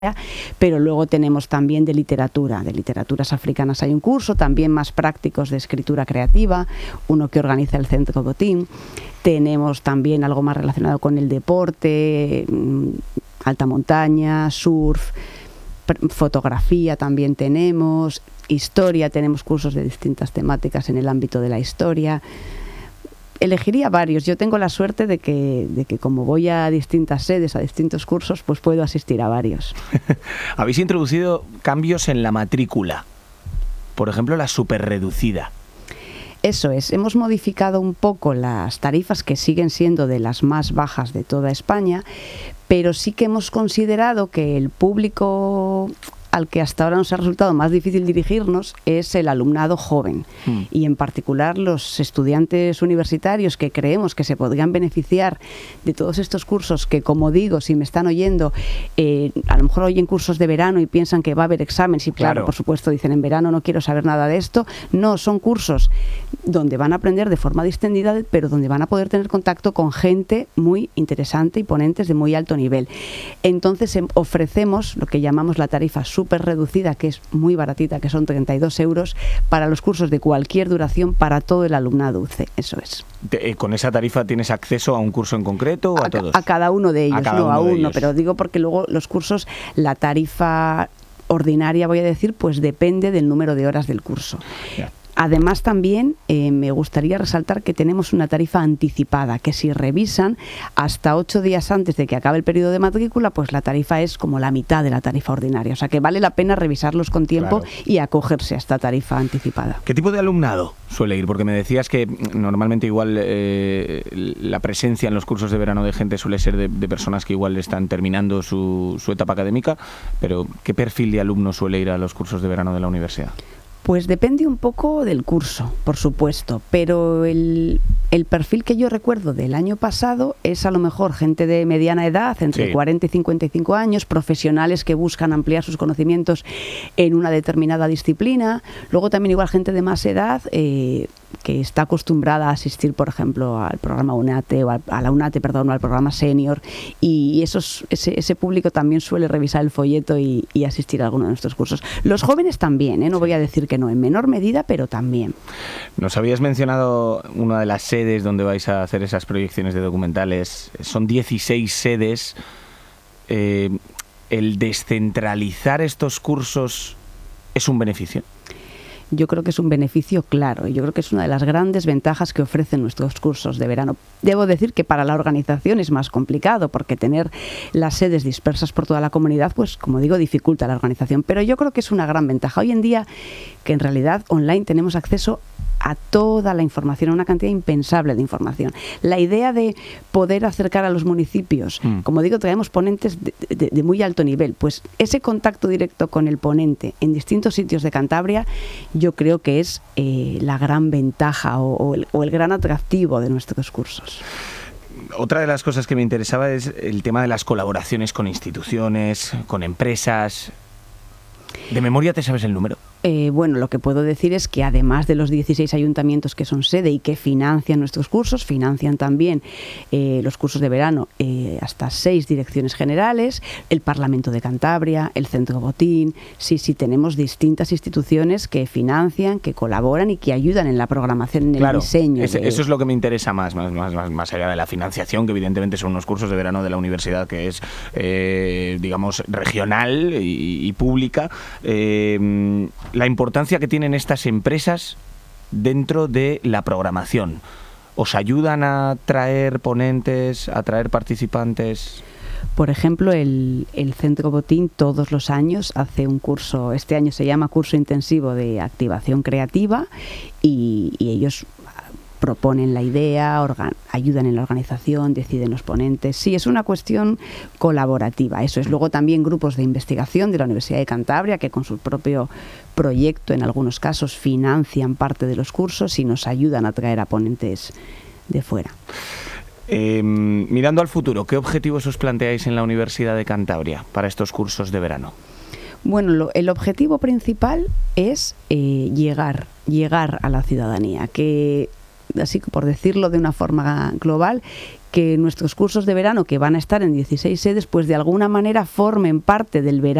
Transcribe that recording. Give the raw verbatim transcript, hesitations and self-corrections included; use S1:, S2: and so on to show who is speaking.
S1: pero luego tenemos también de literatura, de literaturas africanas hay un curso, también más prácticos de escritura creativa, uno que organiza el Centro Botín. Tenemos también algo más relacionado con el deporte, alta montaña, surf, fotografía también tenemos, historia, tenemos cursos de distintas temáticas en el ámbito de la historia. Elegiría varios. Yo tengo la suerte de que, de que como voy a distintas sedes, a distintos cursos, pues puedo asistir a varios.
S2: Habéis introducido cambios en la matrícula. Por ejemplo, la superreducida.
S1: Eso es. Hemos modificado un poco las tarifas, que siguen siendo de las más bajas de toda España, pero sí que hemos considerado que el público al que hasta ahora nos ha resultado más difícil dirigirnos es el alumnado joven, mm. y en particular los estudiantes universitarios que creemos que se podrían beneficiar de todos estos cursos que, como digo, si me están oyendo, eh, a lo mejor oyen cursos de verano y piensan que va a haber exámenes y claro, claro, por supuesto dicen en verano no quiero saber nada de esto. No, son cursos donde van a aprender de forma distendida, pero donde van a poder tener contacto con gente muy interesante y ponentes de muy alto nivel. Entonces ofrecemos lo que llamamos la tarifa súper reducida, que es muy baratita, que son treinta y dos euros para los cursos de cualquier duración para todo el alumnado U C E, eso es.
S2: De, ¿Con esa tarifa tienes acceso a un curso en concreto o a, a todos?
S1: A cada uno de ellos,
S2: a
S1: no
S2: uno
S1: a uno,
S2: ellos.
S1: Pero digo porque luego los cursos, la tarifa ordinaria, voy a decir, pues depende del número de horas del curso. Ya. Además, también eh, me gustaría resaltar que tenemos una tarifa anticipada, que si revisan hasta ocho días antes de que acabe el periodo de matrícula, pues la tarifa es como la mitad de la tarifa ordinaria. O sea que vale la pena revisarlos con tiempo, claro, y acogerse a esta tarifa anticipada.
S2: ¿Qué tipo de alumnado suele ir? Porque me decías que normalmente igual eh, la presencia en los cursos de verano de gente suele ser de, de personas que igual están terminando su, su etapa académica, pero ¿qué perfil de alumno suele ir a los cursos de verano de la universidad?
S1: Pues depende un poco del curso, por supuesto, pero el, el perfil que yo recuerdo del año pasado es a lo mejor gente de mediana edad, entre sí. cuarenta y cincuenta y cinco años, profesionales que buscan ampliar sus conocimientos en una determinada disciplina, luego también igual gente de más edad eh, que está acostumbrada a asistir, por ejemplo, al programa UNATE o a, a la UNATE, perdón, o al programa Senior, y esos, ese, ese público también suele revisar el folleto y, y asistir a alguno de nuestros cursos. Los jóvenes también, ¿eh? No voy a decir que no, en menor medida, pero también.
S2: Nos habías mencionado una de las sedes donde vais a hacer esas proyecciones de documentales. Son dieciséis sedes. Eh, ¿El descentralizar estos cursos es un beneficio?
S1: Yo creo que es un beneficio claro y yo creo que es una de las grandes ventajas que ofrecen nuestros cursos de verano. Debo decir que para la organización es más complicado porque tener las sedes dispersas por toda la comunidad, pues como digo, dificulta la organización, pero yo creo que es una gran ventaja. Hoy en día, que en realidad online tenemos acceso a toda la información, a una cantidad impensable de información. La idea de poder acercar a los municipios, mm. como digo, traemos ponentes de, de, de muy alto nivel, pues ese contacto directo con el ponente en distintos sitios de Cantabria, yo creo que es eh, la gran ventaja o, o, el, o el gran atractivo de nuestros cursos.
S2: Otra de las cosas que me interesaba es el tema de las colaboraciones con instituciones, con empresas. ¿De memoria te sabes el número?
S1: Eh, bueno, lo que puedo decir es que además de los dieciséis ayuntamientos que son sede y que financian nuestros cursos, financian también eh, los cursos de verano eh, hasta seis direcciones generales, el Parlamento de Cantabria, el Centro Botín. Sí, sí, tenemos distintas instituciones que financian, que colaboran y que ayudan en la programación, en el
S2: claro,
S1: diseño.
S2: Ese,
S1: de...
S2: Eso es lo que me interesa más, más, más, más allá de la financiación, que evidentemente son unos cursos de verano de la universidad que es, eh, digamos, regional y, y pública. Eh, la importancia que tienen estas empresas dentro de la programación. ¿Os ayudan a traer ponentes, a traer participantes?
S1: Por ejemplo, el, el Centro Botín todos los años hace un curso, este año se llama Curso Intensivo de Activación Creativa y, y ellos proponen la idea, organ, ayudan en la organización, deciden los ponentes. Sí, es una cuestión colaborativa. Eso es. Luego también grupos de investigación de la Universidad de Cantabria que con su propio proyecto, en algunos casos, financian parte de los cursos y nos ayudan a traer a ponentes de fuera.
S2: Eh, mirando al futuro, ¿qué objetivos os planteáis en la Universidad de Cantabria para estos cursos de verano?
S1: Bueno, lo, el objetivo principal es eh, llegar, llegar a la ciudadanía, que así por decirlo de una forma global, que nuestros cursos de verano, que van a estar en dieciséis sedes, pues de alguna manera formen parte del verano